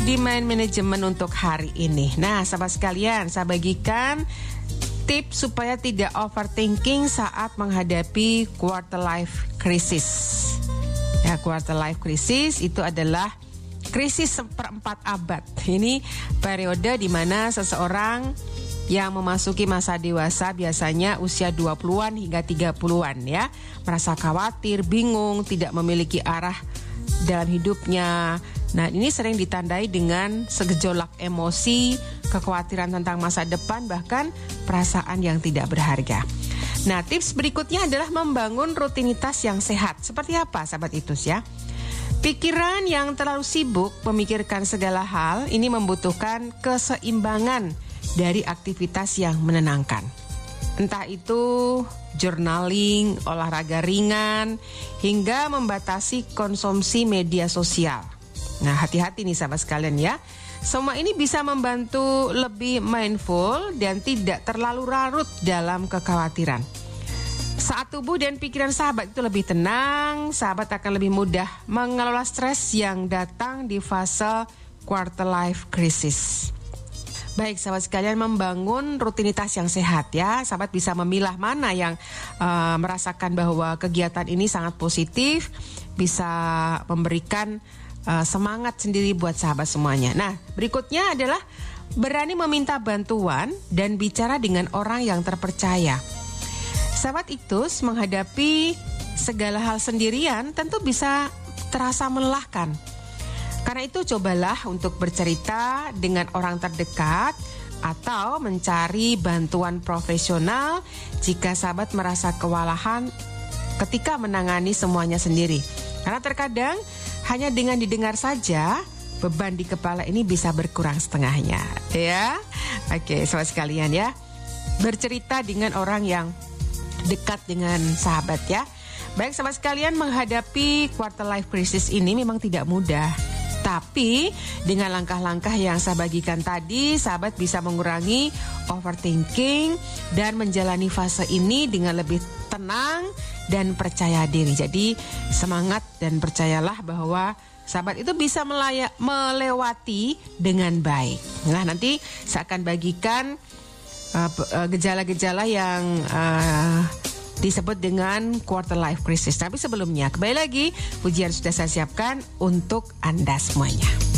di Mind Management untuk hari ini. Nah, sahabat sekalian, saya bagikan tips supaya tidak overthinking saat menghadapi quarter life crisis. Ya, quarter life crisis itu adalah krisis seperempat abad. Ini periode di mana seseorang yang memasuki masa dewasa biasanya usia 20-an hingga 30-an ya, merasa khawatir, bingung, tidak memiliki arah dalam hidupnya. Nah, ini sering ditandai dengan segejolak emosi, kekhawatiran tentang masa depan, bahkan perasaan yang tidak berharga. Nah, tips berikutnya adalah membangun rutinitas yang sehat. Seperti apa, sahabat Itus ya? Pikiran yang terlalu sibuk memikirkan segala hal ini membutuhkan keseimbangan dari aktivitas yang menenangkan. Entah itu journaling, olahraga ringan, hingga membatasi konsumsi media sosial. Nah, hati-hati nih sahabat sekalian ya. Semua ini bisa membantu lebih mindful dan tidak terlalu larut dalam kekhawatiran. Saat tubuh dan pikiran sahabat itu lebih tenang, sahabat akan lebih mudah mengelola stres yang datang di fase quarter life crisis. Baik sahabat sekalian, membangun rutinitas yang sehat ya. Sahabat bisa memilah mana yang merasakan bahwa kegiatan ini sangat positif, bisa memberikan semangat sendiri buat sahabat semuanya. Nah, berikutnya adalah berani meminta bantuan dan bicara dengan orang yang terpercaya. Sahabat Itus, menghadapi segala hal sendirian tentu bisa terasa melelahkan. Karena itu cobalah untuk bercerita dengan orang terdekat atau mencari bantuan profesional jika sahabat merasa kewalahan ketika menangani semuanya sendiri. Karena terkadang hanya dengan didengar saja beban di kepala ini bisa berkurang setengahnya, ya. Oke, sahabat sekalian ya. Bercerita dengan orang yang dekat dengan sahabat ya. Baik sahabat sekalian, menghadapi quarter life crisis ini memang tidak mudah. Tapi dengan langkah-langkah yang saya bagikan tadi, sahabat bisa mengurangi overthinking dan menjalani fase ini dengan lebih tenang dan percaya diri. Jadi semangat dan percayalah bahwa sahabat itu bisa melewati dengan baik. Nah, nanti saya akan bagikan gejala-gejala yang disebut dengan quarter life crisis. Tapi sebelumnya, kembali lagi, pujian sudah saya siapkan untuk Anda semuanya.